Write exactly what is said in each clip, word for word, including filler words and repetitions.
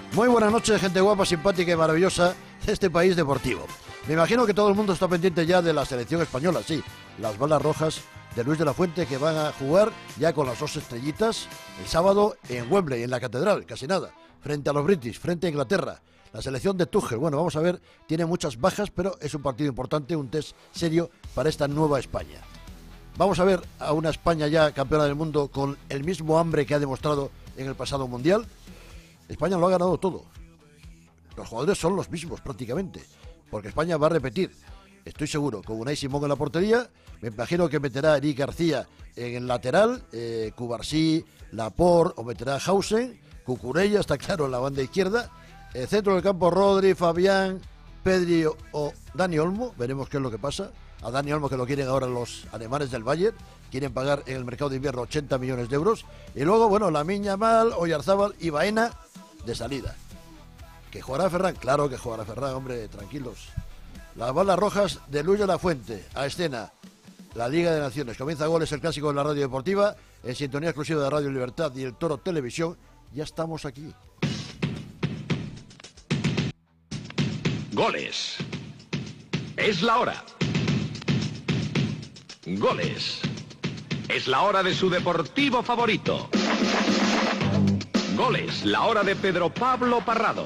Muy buenas noches, gente guapa, simpática y maravillosa de este país deportivo. Me imagino que todo el mundo está pendiente ya de la selección española, sí, las balas rojas de Luis de la Fuente, que van a jugar ya con las dos estrellitas el sábado en Wembley, en la Catedral, casi nada, frente a los British, frente a Inglaterra. La selección de Tuchel, bueno, vamos a ver, tiene muchas bajas, pero es un partido importante, un test serio para esta nueva España. Vamos a ver a una España ya campeona del mundo con el mismo hambre que ha demostrado en el pasado Mundial. España lo ha ganado todo. Los jugadores son los mismos prácticamente, porque España va a repetir, estoy seguro, con Unai Simón en la portería. Me imagino que meterá a Eric García en el lateral, eh, Cubarsí, Laporte, o meterá a Hausen, Cucurella, está claro, en la banda izquierda. El centro del campo, Rodri, Fabián, Pedri o, o Dani Olmo. Veremos qué es lo que pasa. A Dani Olmo, que lo quieren ahora los alemanes del Bayern, quieren pagar en el mercado de invierno ochenta millones de euros. Y luego, bueno, Lamine Yamal, Oyarzábal y Baena de salida. ¿Que jugará Ferran? Claro que jugará Ferran, hombre, tranquilos. Las balas rojas de Luis de la Fuente a escena. La Liga de Naciones. Comienza Goles, el clásico de la radio deportiva, en sintonía exclusiva de Radio Libertad y el Toro Televisión. Ya estamos aquí. Goles. Es la hora. Goles. Es la hora de su deportivo favorito. Goles, la hora de Pedro Pablo Parrado.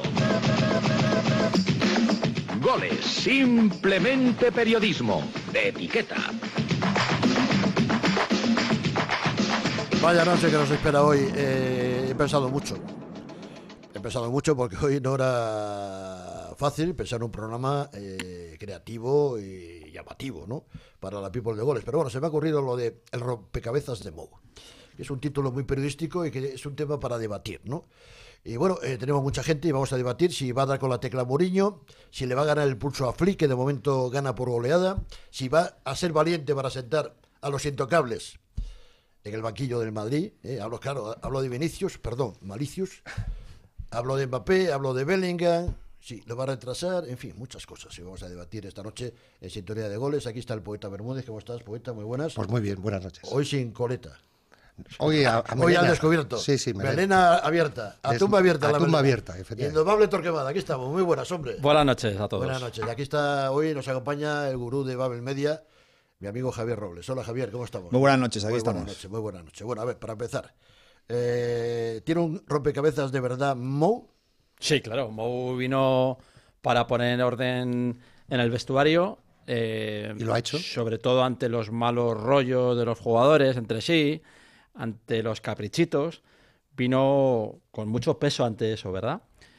Goles, simplemente periodismo de etiqueta. Vaya noche que nos espera hoy. Eh, he pensado mucho. He pensado mucho porque hoy no era fácil pensar un programa eh, creativo y llamativo, ¿no? Para la People de Goles. Pero bueno, se me ha ocurrido lo de El rompecabezas de Mou. Es un título muy periodístico y que es un tema para debatir, ¿no? Y bueno, eh, tenemos mucha gente y vamos a debatir si va a dar con la tecla Mourinho, si le va a ganar el pulso a Flick, que de momento gana por goleada, si va a ser valiente para sentar a los intocables en el banquillo del Madrid. Eh, hablo, claro, hablo de Vinicius, perdón, Malicius, hablo de Mbappé, hablo de Bellingham, sí, lo va a retrasar, en fin, muchas cosas. Y vamos a debatir esta noche en Sintonía de Goles. Aquí está el poeta Bermúdez. ¿Cómo estás, poeta? Muy buenas. Pues muy bien, buenas noches. Hoy sin coleta. Hoy, a, a Hoy al descubierto. Sí, sí. Melena, melena abierta. A Des, tumba abierta. A la tumba melena. abierta, efectivamente. Indomable Torquemada. Aquí estamos. Muy buenas, hombre. Buenas noches a todos. Buenas noches. Aquí está, hoy nos acompaña el gurú de Babel Media, mi amigo Javier Robles. Hola, Javier, ¿cómo estamos? Muy buenas noches, aquí muy estamos. Buenas noches, muy buenas noches. Bueno, a ver, para empezar. Eh, ¿Tiene un rompecabezas de verdad Mou? Sí, claro. Mou vino para poner orden en el vestuario. Eh, ¿Y lo ha hecho? Sobre todo ante los malos rollos de los jugadores entre sí, ante los caprichitos. Vino con mucho peso ante eso, ¿verdad?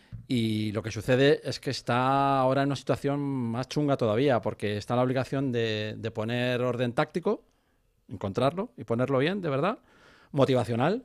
Y lo que sucede es que está ahora en una situación más chunga todavía, porque está en la obligación de, de poner orden táctico, encontrarlo y ponerlo bien, de verdad, motivacional.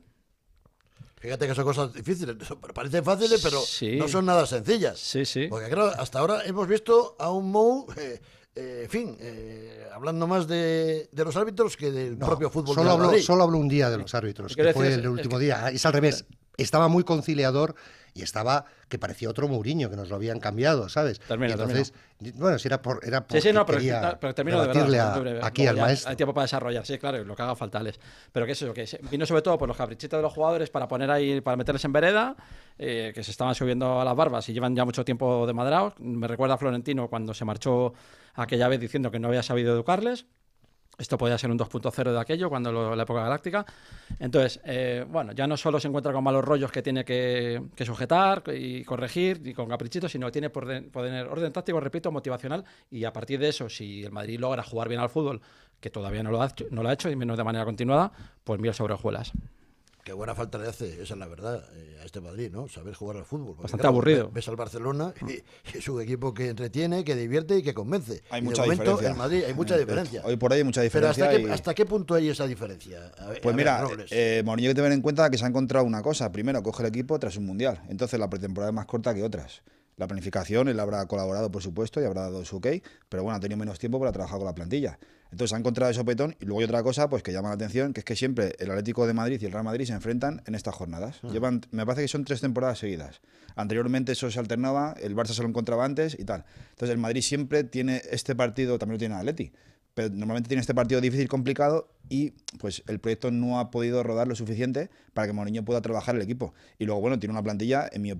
Fíjate que son cosas difíciles, parecen fáciles, pero sí. no son nada sencillas. Sí, sí. Porque claro, hasta ahora hemos visto a un Mou, eh, eh, en fin, eh, hablando más de, de los árbitros que del no, propio fútbol. Solo de habló, Madrid. solo habló un día de los árbitros, que fue el último que, día. Es al revés. Estaba muy conciliador y estaba que parecía otro Mourinho, que nos lo habían cambiado, ¿sabes? Termino, y entonces, termino. bueno, si era por era por sí, sí, no, pero, quería pero termino de verdad. a, aquí al maestro. Hay tiempo para desarrollar, sí, claro, lo que haga falta, Alex. Pero que es eso, que vino sobre todo por los caprichitos de los jugadores para poner ahí, para meterles en vereda, eh, que se estaban subiendo a las barbas y llevan ya mucho tiempo de madraos. Me recuerda a Florentino cuando se marchó aquella vez diciendo que no había sabido educarles. Esto podía ser un dos punto cero de aquello, cuando lo, la época galáctica. Entonces, eh, bueno, ya no solo se encuentra con malos rollos que tiene que, que sujetar y corregir, y con caprichitos, sino que tiene por tener orden táctico, repito, motivacional, y a partir de eso, si el Madrid logra jugar bien al fútbol, que todavía no lo ha, no lo ha hecho, y menos de manera continuada, pues mira sobre hojuelas. Qué buena falta le hace, esa es la verdad, eh, a este Madrid, ¿no? Saber jugar al fútbol. Porque, Bastante claro, aburrido. Ves al Barcelona y, y es un equipo que entretiene, que divierte y que convence. Hay y mucha de momento, diferencia. en Madrid hay mucha diferencia. Hoy por hoy hay mucha Pero diferencia. ¿hasta, y... qué, ¿hasta qué punto hay esa diferencia? A ver, pues a mira, ver, eh, Mourinho hay que tener en cuenta que se ha encontrado una cosa. Primero, coge el equipo tras un mundial. Entonces la pretemporada es más corta que otras. La planificación, él habrá colaborado, por supuesto, y habrá dado su ok, pero bueno, ha tenido menos tiempo para trabajar con la plantilla. Entonces ha encontrado el sopetón y luego hay otra cosa pues que llama la atención, que es que siempre el Atlético de Madrid y el Real Madrid se enfrentan en estas jornadas. Uh-huh. Llevan, me parece que son tres temporadas seguidas. Anteriormente eso se alternaba, el Barça se lo encontraba antes y tal. Entonces el Madrid siempre tiene este partido, también lo tiene el Atleti, pero normalmente tiene este partido difícil, complicado, y pues el proyecto no ha podido rodar lo suficiente para que Mourinho pueda trabajar el equipo. Y luego, bueno, tiene una plantilla, en mi opinión,